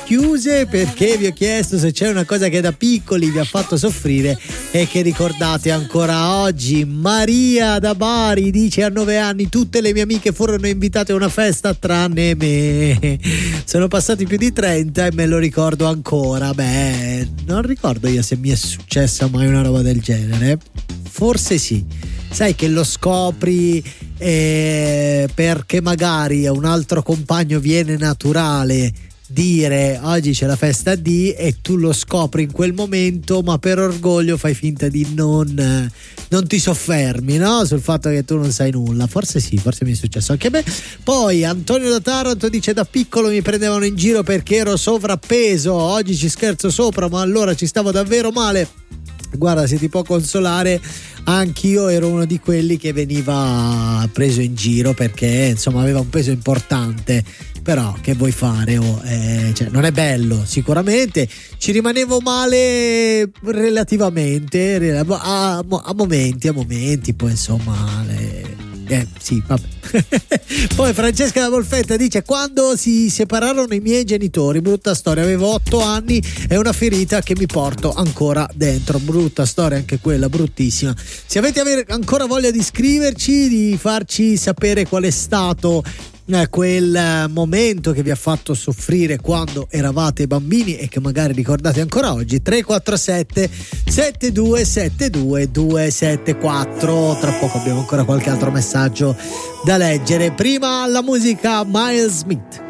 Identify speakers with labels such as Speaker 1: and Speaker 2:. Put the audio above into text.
Speaker 1: chiuse perché vi ho chiesto se c'è una cosa che da piccoli vi ha fatto soffrire e che ricordate ancora oggi. Maria da Bari dice: a 9 anni tutte le mie amiche furono invitate a una festa tranne me. Sono passati più di 30 e me lo ricordo ancora. Beh, non ricordo io se mi è successa mai una roba del genere. Forse sì. Sai che lo scopri perché magari a un altro compagno viene naturale dire oggi c'è la festa di, e tu lo scopri in quel momento, ma per orgoglio fai finta di non ti soffermi, no? Sul fatto che tu non sai nulla. Forse sì, forse mi è successo anche a me. Poi Antonio da Taranto dice: da piccolo mi prendevano in giro perché ero sovrappeso, oggi ci scherzo sopra, ma allora ci stavo davvero male. Guarda, se ti può consolare, anch'io ero uno di quelli che veniva preso in giro perché insomma aveva un peso importante. Però che vuoi fare? Cioè, non è bello, sicuramente. Ci rimanevo male relativamente a momenti, poi insomma sì, vabbè. Poi Francesca da Molfetta dice: quando si separarono i miei genitori, brutta storia, avevo 8 anni e una ferita che mi porto ancora dentro. Brutta storia anche quella, bruttissima. Se avete ancora voglia di scriverci, di farci sapere qual è stato quel momento che vi ha fatto soffrire quando eravate bambini e che magari ricordate ancora oggi, 347 7272 274. Tra poco abbiamo ancora qualche altro messaggio da leggere. Prima la musica, Miles Smith.